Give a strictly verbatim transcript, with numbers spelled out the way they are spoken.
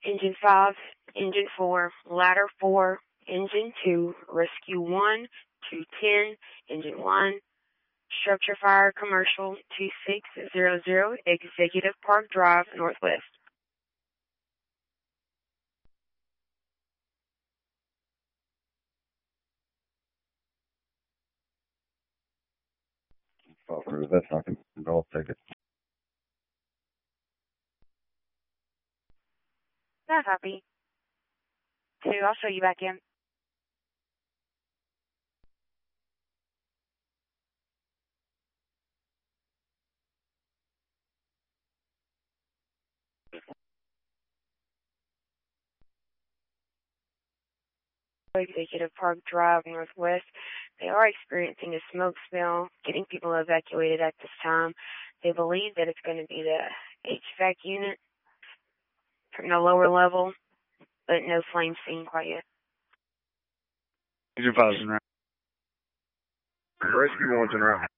Engine five, Engine four, Ladder four, Engine two, Rescue one, two ten, Engine one, Structure Fire Commercial two six zero zero, Executive Park Drive, Northwest. That's not going to go take it. Not happy. Two, I'll show you back in. Executive Park Drive, Northwest. They are experiencing a smoke smell, getting people evacuated at this time. They believe that it's going to be the H V A C unit from the lower level, but no flames seen quite yet. Engine five's in route. Rescue one's in route.